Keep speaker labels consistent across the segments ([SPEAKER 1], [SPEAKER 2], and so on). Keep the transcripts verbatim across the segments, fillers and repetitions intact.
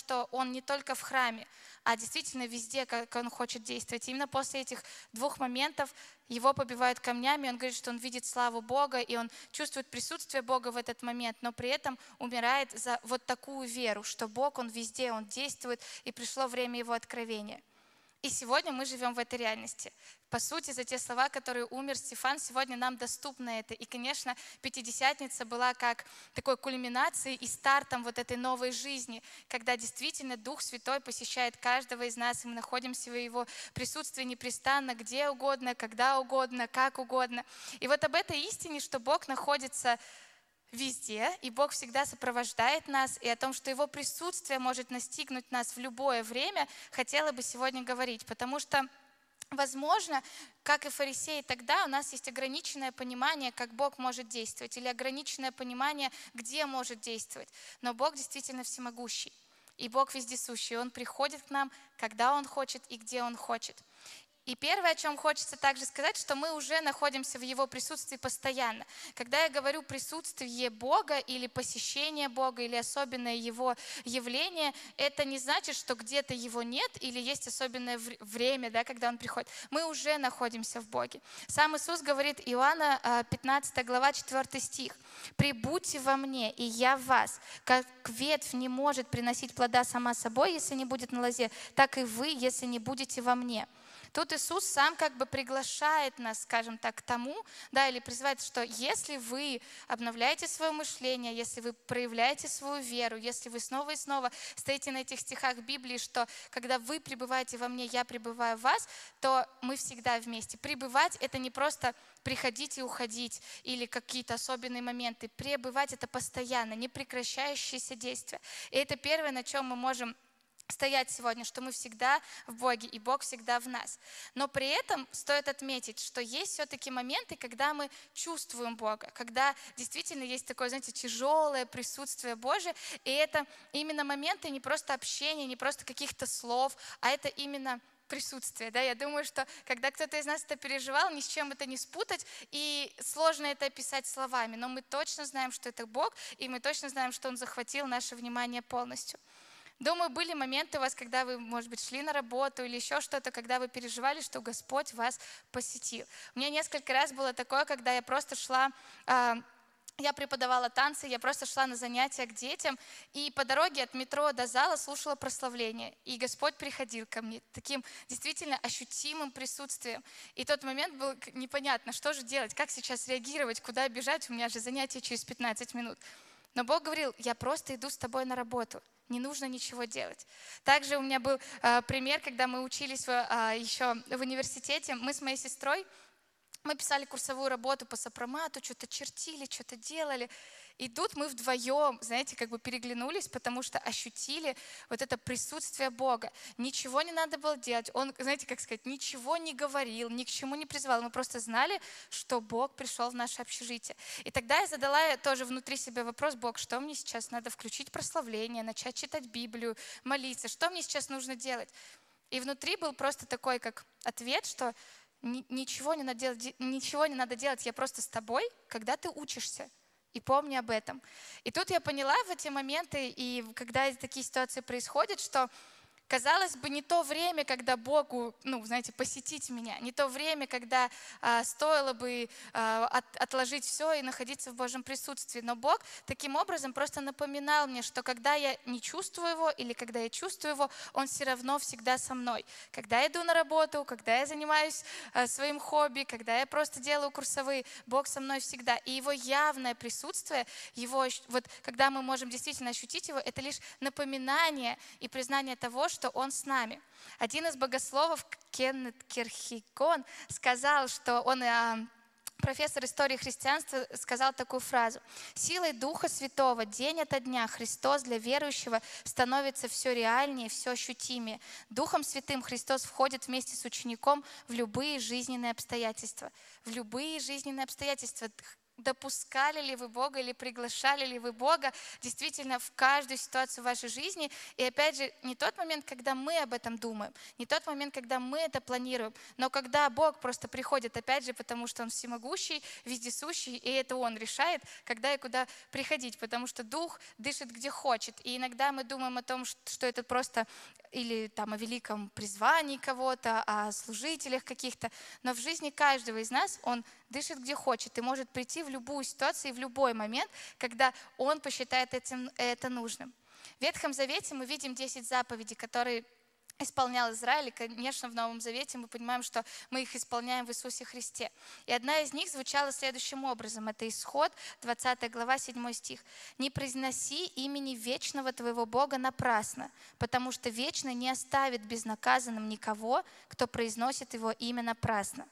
[SPEAKER 1] что Он не только в храме, а действительно везде, как Он хочет действовать. И именно после этих двух моментов Его побивают камнями, Он говорит, что Он видит славу Бога, и Он чувствует присутствие Бога в этот момент, но при этом умирает за вот такую веру, что Бог, Он везде, Он действует, и пришло время Его откровения. И сегодня мы живем в этой реальности. По сути, за те слова, которые умер Стефан, сегодня нам доступно это. И, конечно, Пятидесятница была как такой кульминацией и стартом вот этой новой жизни, когда действительно Дух Святой посещает каждого из нас, и мы находимся в Его присутствии непрестанно, где угодно, когда угодно, как угодно. И вот об этой истине, что Бог находится везде, и Бог всегда сопровождает нас, и о том, что Его присутствие может настигнуть нас в любое время, хотела бы сегодня говорить, потому что, возможно, как и фарисеи тогда, у нас есть ограниченное понимание, как Бог может действовать, или ограниченное понимание, где может действовать, но Бог действительно всемогущий, и Бог вездесущий, Он приходит к нам, когда Он хочет и где Он хочет. И первое, о чем хочется также сказать, что мы уже находимся в Его присутствии постоянно. Когда я говорю присутствие Бога или посещение Бога, или особенное Его явление, это не значит, что где-то Его нет или есть особенное время, да, когда Он приходит. Мы уже находимся в Боге. Сам Иисус говорит, Иоанна пятнадцатая глава, четвёртый стих. «Прибудьте во мне, и я в вас. Как ветвь не может приносить плода сама собой, если не будет на лозе, так и вы, если не будете во мне». Тут Иисус сам как бы приглашает нас, скажем так, к тому, да, или призывает, что если вы обновляете свое мышление, если вы проявляете свою веру, если вы снова и снова стоите на этих стихах Библии, что когда вы пребываете во мне, я пребываю в вас, то мы всегда вместе. Пребывать — это не просто приходить и уходить, или какие-то особенные моменты. Пребывать — это постоянно, непрекращающееся действие. И это первое, на чем мы можем стоять сегодня, что мы всегда в Боге, и Бог всегда в нас. Но при этом стоит отметить, что есть все-таки моменты, когда мы чувствуем Бога, когда действительно есть такое, знаете, тяжелое присутствие Божие, и это именно моменты не просто общения, не просто каких-то слов, а это именно присутствие. Да? Я думаю, что когда кто-то из нас это переживал, ни с чем это не спутать, и сложно это описать словами, но мы точно знаем, что это Бог, и мы точно знаем, что Он захватил наше внимание полностью. Думаю, были моменты у вас, когда вы, может быть, шли на работу или еще что-то, когда вы переживали, что Господь вас посетил. У меня несколько раз было такое, когда я просто шла, э, я преподавала танцы, я просто шла на занятия к детям, и по дороге от метро до зала слушала прославление. И Господь приходил ко мне таким действительно ощутимым присутствием. И тот момент был непонятно, что же делать, как сейчас реагировать, куда бежать, у меня же занятие через пятнадцать минут. Но Бог говорил, я просто иду с тобой на работу. Не нужно ничего делать. Также у меня был э, пример, когда мы учились в, э, еще в университете. Мы с моей сестрой, мы писали курсовую работу по сопромату, что-то чертили, что-то делали. И тут мы вдвоем, знаете, как бы переглянулись, потому что ощутили вот это присутствие Бога. Ничего не надо было делать. Он, знаете, как сказать, ничего не говорил, ни к чему не призывал. Мы просто знали, что Бог пришел в наше общежитие. И тогда я задала тоже внутри себя вопрос: Бог, что мне сейчас надо включить прославление, начать читать Библию, молиться? Что мне сейчас нужно делать? И внутри был просто такой как ответ, что ничего не надо делать, ничего не надо делать, я просто с тобой, когда ты учишься. И помни об этом. И тут я поняла в эти моменты, и когда такие ситуации происходят, что, казалось бы, не то время, когда Богу, ну, знаете, посетить меня, не то время, когда а, стоило бы а, от, отложить все и находиться в Божьем присутствии. Но Бог таким образом просто напоминал мне, что когда я не чувствую Его или когда я чувствую Его, Он все равно всегда со мной. Когда я иду на работу, когда я занимаюсь а, своим хобби, когда я просто делаю курсовые, Бог со мной всегда. И Его явное присутствие, Его, вот, когда мы можем действительно ощутить Его, это лишь напоминание и признание того, что Он с нами. Один из богословов, Кеннет Кирхегон, сказал, что он, профессор истории христианства, сказал такую фразу: «Силой Духа Святого день ото дня Христос для верующего становится все реальнее, все ощутимее. Духом Святым Христос входит вместе с учеником в любые жизненные обстоятельства». В любые жизненные обстоятельства допускали ли вы Бога или приглашали ли вы Бога действительно в каждую ситуацию вашей жизни. И опять же, не тот момент, когда мы об этом думаем, не тот момент, когда мы это планируем, но когда Бог просто приходит, опять же, потому что Он всемогущий, вездесущий, и это Он решает, когда и куда приходить, потому что Дух дышит где хочет. И иногда мы думаем о том, что это просто или там о великом призвании кого-то, о служителях каких-то, но в жизни каждого из нас Он дышит где хочет и может прийти в любую ситуацию и в любой момент, когда Он посчитает этим, это нужным. В Ветхом Завете мы видим десять заповедей, которые исполнял Израиль, и, конечно, в Новом Завете мы понимаем, что мы их исполняем в Иисусе Христе. И одна из них звучала следующим образом. Это Исход, двадцатая глава, седьмой стих. «Не произноси имени вечного твоего Бога напрасно, потому что вечно не оставит безнаказанным никого, кто произносит его имя напрасно».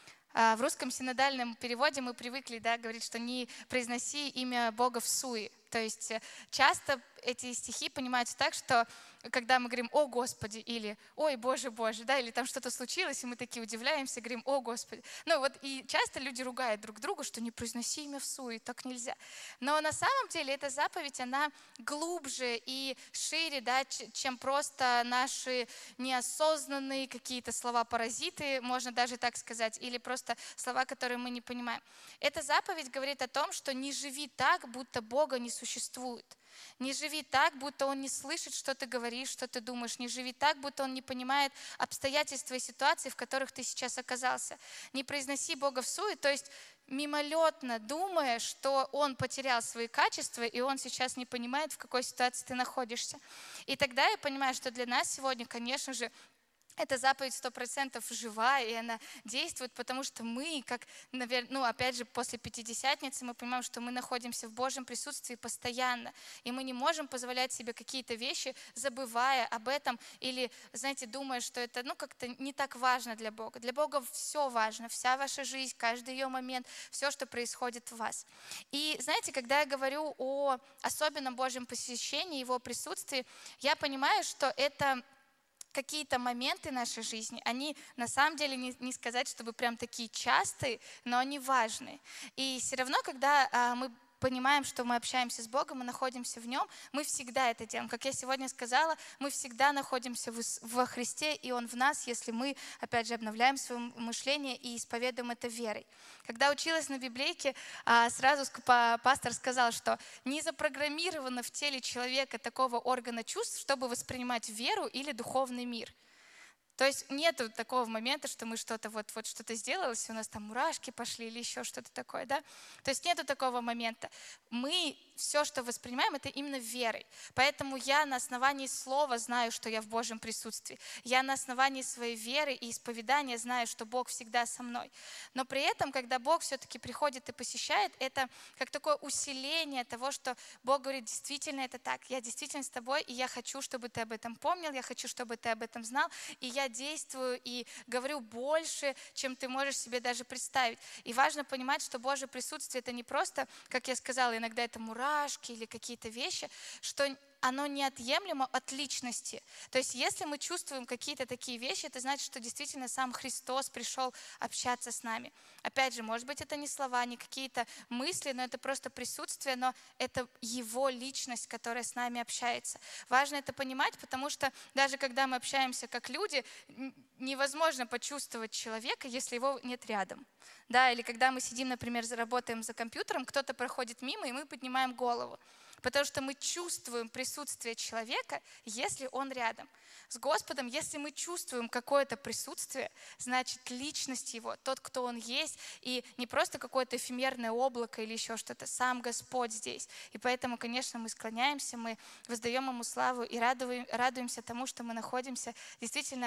[SPEAKER 1] В русском синодальном переводе мы привыкли, да, говорить, что не произноси имя Бога всуе. То есть часто эти стихи понимаются так, что когда мы говорим «О Господи» или «Ой, Боже, Боже», да, или там что-то случилось, и мы такие удивляемся, говорим «О Господи». Ну вот и часто люди ругают друг друга, что не произноси имя всуе, так нельзя. Но на самом деле эта заповедь, она глубже и шире, да, чем просто наши неосознанные какие-то слова-паразиты, можно даже так сказать, или просто слова, которые мы не понимаем. Эта заповедь говорит о том, что не живи так, будто Бога не существует. Не живи так, будто Он не слышит, что ты говоришь, что ты думаешь. Не живи так, будто Он не понимает обстоятельства и ситуации, в которых ты сейчас оказался. Не произноси Бога всуе, то есть мимолетно думая, что Он потерял свои качества, и Он сейчас не понимает, в какой ситуации ты находишься. И тогда я понимаю, что для нас сегодня, конечно же, эта заповедь сто процентов живая, и она действует, потому что мы, как, наверное, ну, опять же, после Пятидесятницы, мы понимаем, что мы находимся в Божьем присутствии постоянно, и мы не можем позволять себе какие-то вещи, забывая об этом, или, знаете, думая, что это, ну, как-то не так важно для Бога. Для Бога все важно, вся ваша жизнь, каждый ее момент, все, что происходит в вас. И, знаете, когда я говорю о особенном Божьем посещении, Его присутствии, я понимаю, что это какие-то моменты нашей жизни, они на самом деле не, не сказать, чтобы прям такие частые, но они важные. И все равно, когда а, мы понимаем, что мы общаемся с Богом, мы находимся в Нем, мы всегда это делаем. Как я сегодня сказала, мы всегда находимся в, во Христе, и Он в нас, если мы, опять же, обновляем свое мышление и исповедуем это верой. Когда училась на библейке, сразу пастор сказал, что не запрограммировано в теле человека такого органа чувств, чтобы воспринимать веру или духовный мир. То есть нету такого момента, что мы что-то вот, вот что-то сделалось, и у нас там мурашки пошли или еще что-то такое, да? То есть нету такого момента. Мы все, что воспринимаем, это именно верой. Поэтому я на основании слова знаю, что я в Божьем присутствии. Я на основании своей веры и исповедания знаю, что Бог всегда со мной. Но при этом, когда Бог все-таки приходит и посещает, это как такое усиление того, что Бог говорит, действительно это так. Я действительно с тобой, и я хочу, чтобы ты об этом помнил, я хочу, чтобы ты об этом знал, и я действую и говорю больше, чем ты можешь себе даже представить. И важно понимать, что Божье присутствие это не просто, как я сказала, иногда это мурашки или какие-то вещи, что оно неотъемлемо от личности. То есть если мы чувствуем какие-то такие вещи, это значит, что действительно сам Христос пришел общаться с нами. Опять же, может быть, это не слова, не какие-то мысли, но это просто присутствие, но это Его личность, которая с нами общается. Важно это понимать, потому что даже когда мы общаемся как люди, невозможно почувствовать человека, если его нет рядом. Да, или когда мы сидим, например, работаем за компьютером, кто-то проходит мимо, и мы поднимаем голову. Потому что мы чувствуем присутствие человека, если он рядом. С Господом, если мы чувствуем какое-то присутствие, значит личность Его, тот, кто Он есть, и не просто какое-то эфемерное облако или еще что-то, сам Господь здесь. И поэтому, конечно, мы склоняемся, мы воздаем Ему славу и радуемся тому, что мы находимся действительно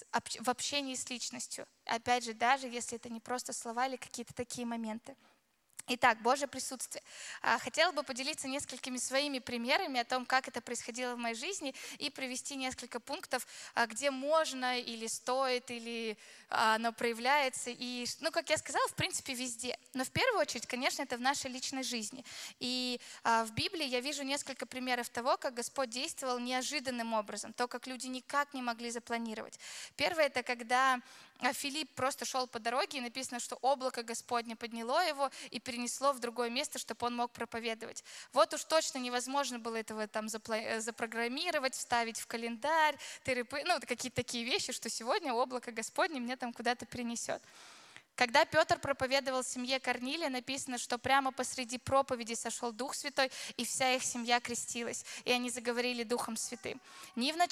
[SPEAKER 1] в общении с личностью. Опять же, даже если это не просто слова или какие-то такие моменты. Итак, Божье присутствие. Хотела бы поделиться несколькими своими примерами о том, как это происходило в моей жизни, и привести несколько пунктов, где можно или стоит, или оно проявляется. И, ну, как я сказала, в принципе, везде. Но в первую очередь, конечно, это в нашей личной жизни. И в Библии я вижу несколько примеров того, как Господь действовал неожиданным образом, то, как люди никак не могли запланировать. Первое – это когда Филипп просто шел по дороге, и написано, что облако Господне подняло его, и перед перенесло в другое место, чтобы он мог проповедовать. Вот уж точно невозможно было этого там запрограммировать, вставить в календарь, ну, какие-то такие вещи, что сегодня облако Господне меня там куда-то перенесет. Когда Петр проповедовал семье Корнилия, написано, что прямо посреди проповеди сошел Дух Святой, и вся их семья крестилась, и они заговорили Духом Святым. Ни в